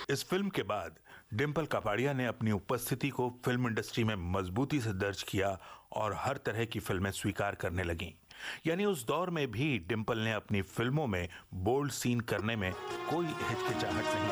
इस फिल्म के बाद डिंपल कपाड़िया ने अपनी उपस्थिति को फिल्म इंडस्ट्री में मजबूती से दर्ज किया और हर तरह की फिल्में स्वीकार करने लगीं। यानी उस दौर में भी डिंपल ने अपनी फिल्मों में बोल्ड सीन करने में कोई हिचकिचाहट नहीं